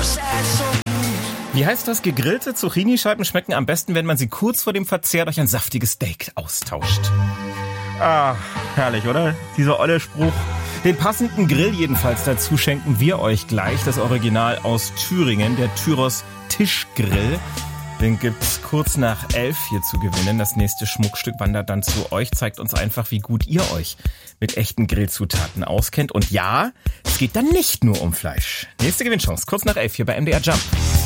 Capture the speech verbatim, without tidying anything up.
Wie heißt das? Gegrillte Zucchini-Scheiben schmecken am besten, wenn man sie kurz vor dem Verzehr durch ein saftiges Steak austauscht. Ah, herrlich, oder? Dieser olle Spruch. Den passenden Grill jedenfalls dazu schenken wir euch gleich. Das Original aus Thüringen, der Tyros Tischgrill. Den gibt's kurz nach elf hier zu gewinnen. Das nächste Schmuckstück wandert dann zu euch. Zeigt uns einfach, wie gut ihr euch mit echten Grillzutaten auskennt. Und ja, es geht dann nicht nur um Fleisch. Nächste Gewinnchance, kurz nach elf hier bei M D R Jump.